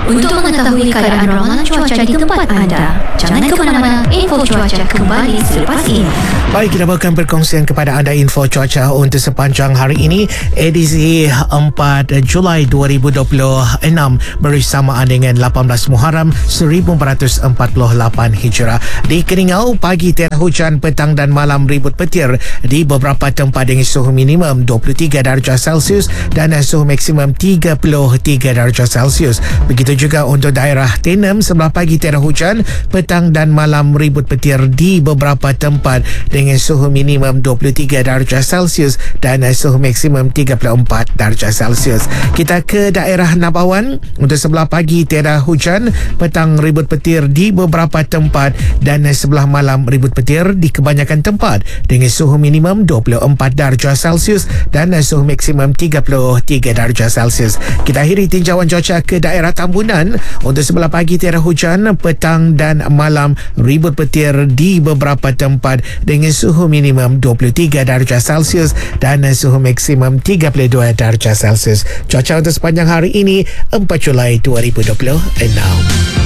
Untuk mengetahui keadaan ramalan cuaca di tempat anda, jangan ke mana-mana. Info cuaca kembali selepas ini. Baik, kita akan berkongsian kepada anda info cuaca untuk sepanjang hari ini, edisi 4 Julai 2026 bersamaan dengan 18 Muharram 1448 Hijrah. Di Keningau, pagi tiada hujan, petang dan malam ribut petir di beberapa tempat dengan suhu minimum 23 darjah Celsius dan suhu maksimum 33 darjah Celsius. Begitu juga untuk daerah Tenem, sebelah pagi tiada hujan, petang dan malam ribut petir di beberapa tempat dengan suhu minimum 23 darjah Celsius dan suhu maksimum 34 darjah Celsius. Kita ke daerah Nabawan, untuk sebelah pagi tiada hujan, petang ribut petir di beberapa tempat dan sebelah malam ribut petir di kebanyakan tempat dengan suhu minimum 24 darjah Celsius dan suhu maksimum 33 darjah Celsius. Kita akhiri tinjauan cuaca ke daerah Tambunan, untuk sebelah pagi tiada hujan, petang dan malam ribut petir di beberapa tempat dengan suhu minimum 23 darjah Celsius dan suhu maksimum 32 darjah Celsius. Cuaca untuk sepanjang hari ini 4 Julai 2026.